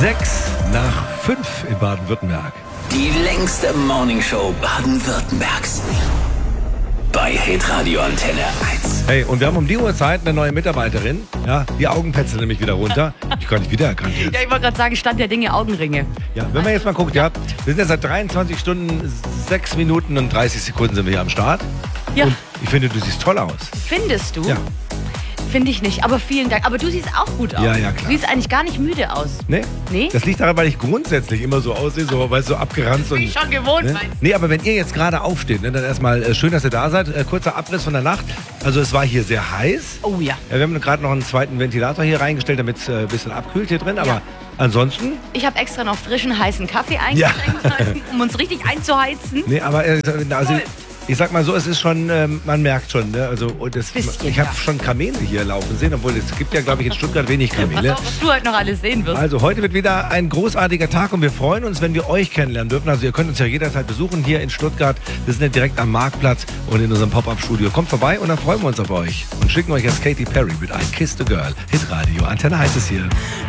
6:05 in Baden-Württemberg. Die längste Morningshow Baden-Württembergs. Bei Hitradio Antenne 1. Hey, und wir haben um die Uhrzeit eine neue Mitarbeiterin. Ja, die Augenpätze nämlich wieder runter. Ich kann nicht wiedererkannt jetzt. Ja, ich wollte gerade sagen, Stand der Dinge, Augenringe. Ja, wenn man jetzt mal guckt, ja, wir sind jetzt seit 23 Stunden, 6 Minuten und 30 Sekunden sind wir hier am Start. Ja. Und ich finde, du siehst toll aus. Findest du? Ja. Finde ich nicht, aber vielen Dank. Aber du siehst auch gut aus. Ja, ja, klar. Du siehst eigentlich gar nicht müde aus. Nee? Nee? Das liegt daran, weil ich grundsätzlich immer so aussehe, so, weißt du, so abgeranzt. Bin ich schon gewohnt, ne? meinst du? Nee, aber wenn ihr jetzt gerade aufsteht, ne, dann erstmal schön, dass ihr da seid. Kurzer Abriss von der Nacht. Also es war hier sehr heiß. Oh ja. Wir haben gerade noch einen zweiten Ventilator hier reingestellt, damit es ein bisschen abkühlt hier drin. Aber Ja. ansonsten... Ich habe extra noch frischen, heißen Kaffee eingeschenkt, um uns richtig einzuheizen. Nee, aber also, ich sag mal so, es ist schon, man merkt schon, ne? Also Bisschen, ich habe ja. schon Kamele hier laufen sehen, obwohl es gibt ja, glaube ich, in Stuttgart wenig Kamele. Pass auf, was du heute noch alles sehen wirst. Also heute wird wieder ein großartiger Tag und wir freuen uns, wenn wir euch kennenlernen dürfen. Also ihr könnt uns ja jederzeit besuchen hier in Stuttgart. Wir sind ja direkt am Marktplatz und in unserem Pop-Up-Studio. Kommt vorbei und dann freuen wir uns auf euch und schicken euch jetzt Katy Perry mit I Kissed a Girl. Hitradio Antenne heißt es hier.